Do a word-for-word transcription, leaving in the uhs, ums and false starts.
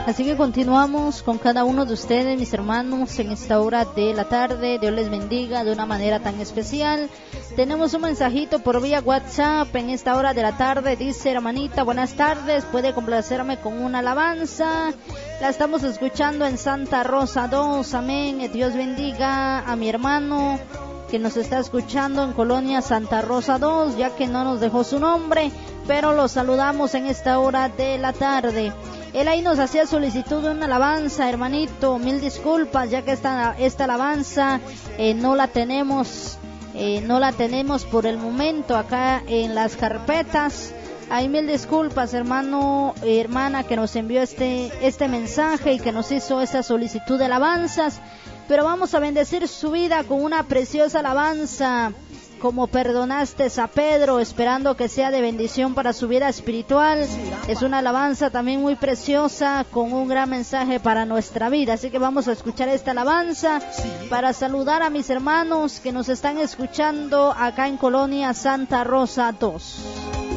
Así que continuamos con cada uno de ustedes, mis hermanos, en esta hora de la tarde. Dios les bendiga de una manera tan especial. Tenemos un mensajito por vía WhatsApp en esta hora de la tarde. Dice: hermanita, buenas tardes, puede complacerme con una alabanza. La estamos escuchando en Santa Rosa dos, amén. Dios bendiga a mi hermano que nos está escuchando en Colonia Santa Rosa dos, ya que no nos dejó su nombre, pero lo saludamos en esta hora de la tarde. Él ahí nos hacía solicitud de una alabanza, hermanito, mil disculpas, ya que esta, esta alabanza eh, no la tenemos, eh, no la tenemos por el momento acá en las carpetas. Hay mil disculpas, hermano, eh, hermana, que nos envió este, este mensaje y que nos hizo esta solicitud de alabanzas, pero vamos a bendecir su vida con una preciosa alabanza, como perdonaste a Pedro, esperando que sea de bendición para su vida espiritual. Es una alabanza también muy preciosa, con un gran mensaje para nuestra vida. Así que vamos a escuchar esta alabanza para saludar a mis hermanos que nos están escuchando acá en Colonia Santa Rosa dos.